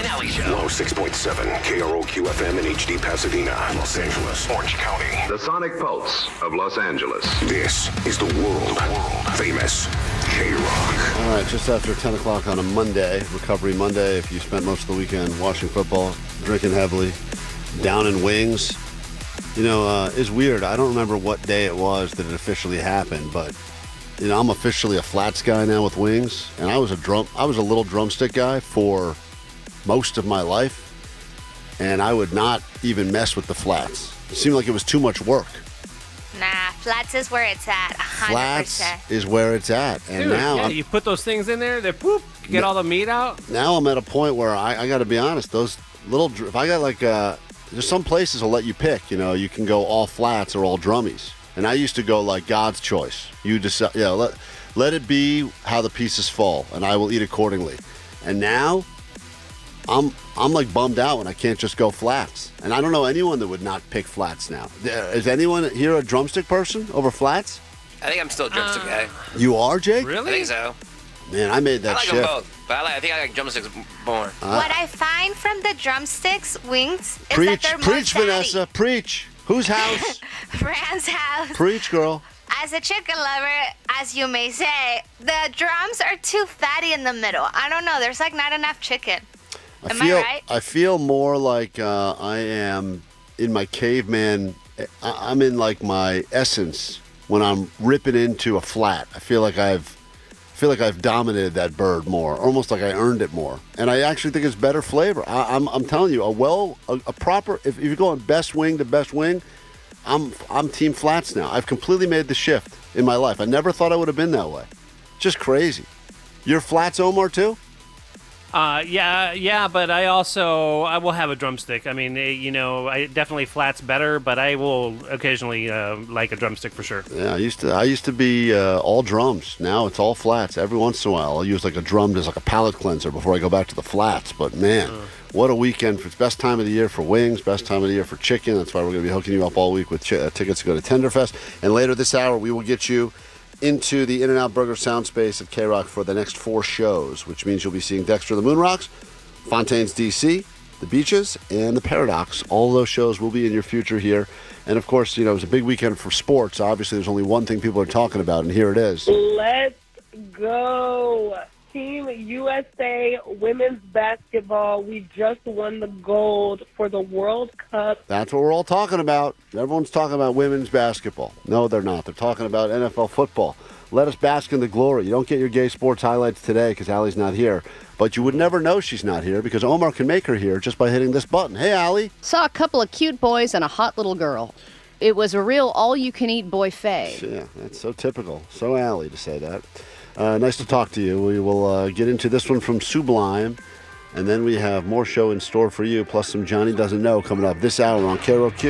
and Allie Show. 106.7 KROQ FM in HD Pasadena, Los Angeles, Orange County. The Sonic Pulse of Los Angeles. This is the world famous K-Rock. All right, just after 10 o'clock on a Monday, Recovery Monday, if you spent most of the weekend watching football, drinking heavily, down in wings, it's weird. I don't remember what day it was that it officially happened, but I'm officially a flats guy now with wings, and I was a little drumstick guy for most of my life, and I would not even mess with the flats. It seemed like it was too much work. Nah, flats is where it's at, 100%. Flats is where it's at, and Dude, now you put those things in there, they poop, get all the meat out. Now I'm at a point where I got to be honest. Those little, if I got there's some places will let you pick. You can go all flats or all drummies. And I used to go like God's choice. You decide, let it be how the pieces fall, and I will eat accordingly. And now, I'm like bummed out when I can't just go flats. And I don't know anyone that would not pick flats now. Is anyone here a drumstick person over flats? I think I'm still a drumstick guy. You are, Jake? Really? I think so. Man, I made that I like shift. them both, but I think I like drumsticks more. What I find from the drumsticks wings is that they're more Preach, fatty. Vanessa, preach. Whose house? Fran's house. Preach, girl. As a chicken lover, as you may say, the drums are too fatty in the middle. I don't know. There's like not enough chicken. Am I right? I feel more like I am in my caveman. I'm in like my essence when I'm ripping into a flat. I feel like I've dominated that bird more, almost like I earned it more. And I actually think it's better flavor. I'm telling you, a proper. If you're going best wing to best wing, I'm team flats now. I've completely made the shift in my life. I never thought I would have been that way. Just crazy. You're flats, Omar, too? Yeah, but I will have a drumstick. I mean, I definitely flats better, but I will occasionally like a drumstick for sure. Yeah, I used to be all drums. Now it's all flats. Every once in a while, I'll use like a drum as like a palate cleanser before I go back to the flats. But man, what a weekend! It's best time of the year for wings, best time of the year for chicken. That's why we're going to be hooking you up all week with tickets to go to Tenderfest. And later this hour, we will get you into the In-N-Out Burger sound space at K-Rock for the next 4 shows, which means you'll be seeing Dexter the Moon Rocks, Fontaine's DC, The Beaches, and The Paradox. All of those shows will be in your future here. And, of course, it was a big weekend for sports. Obviously, there's only one thing people are talking about, and here it is. Let's go. Team USA women's basketball. We just won the gold for the World Cup. That's what we're all talking about. Everyone's talking about women's basketball. No, they're not. They're talking about NFL football. Let us bask in the glory. You don't get your gay sports highlights today because Allie's not here. But you would never know she's not here because Omar can make her here just by hitting this button. Hey, Allie. Saw a couple of cute boys and a hot little girl. It was a real all-you-can-eat buffet. Yeah, that's so typical. So Allie to say that. Nice to talk to you. We will get into this one from Sublime, and then we have more show in store for you, plus some Johnny Doesn't Know coming up this hour on KROQ.